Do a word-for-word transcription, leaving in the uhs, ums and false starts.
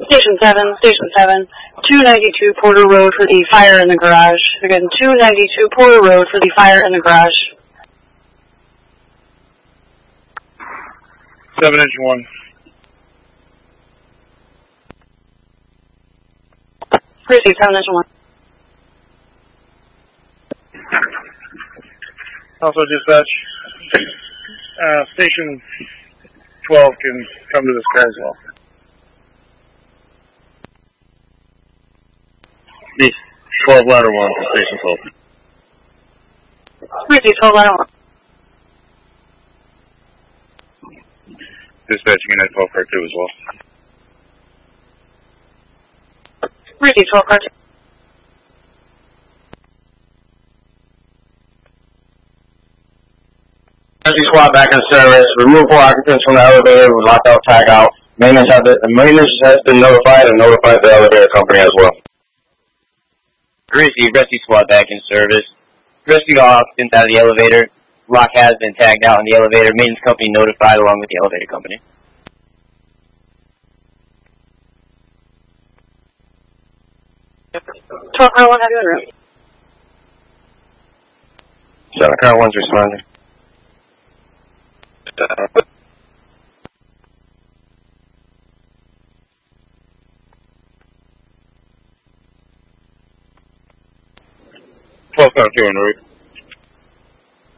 Station seven, Station seven, two ninety-two Porter Road for the fire in the garage. Again, two ninety-two Porter Road for the fire in the garage. seven engine one. Receive seven engine one. Also dispatch, uh, station twelve can come to this car as well. The twelve ladder one for station twelve. Receive twelve ladder one. Dispatching in at twelve car two as well. Receive twelve car two. Rescue squad back in service. Remove four occupants from the elevator. Lock out, tag out. Maintenance, have the, maintenance has been notified and notified the elevator company as well. Receive rescue squad back in service. Rescue all occupants out of the elevator. Lock has been tagged out in the elevator. Maintenance company notified along with the elevator company. twelve car one, have you in room? seven car one's responding. twelve car two en route.